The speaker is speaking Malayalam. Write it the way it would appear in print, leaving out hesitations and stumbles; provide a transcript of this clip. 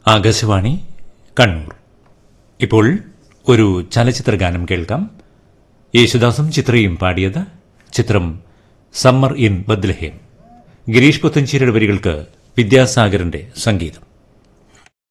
ആകാശവാണി കണ്ണൂർ. ഇപ്പോൾ ഒരു ചലച്ചിത്ര ഗാനം കേൾക്കാം. യേശുദാസും ചിത്രയും പാടിയത്. ചിത്രം സമ്മർ ഇൻ ബത്ലഹേം. ഗിരീഷ് പുത്തഞ്ചേരിയുടെ വരികൾക്ക് വിദ്യാസാഗറിന്റെ സംഗീതം.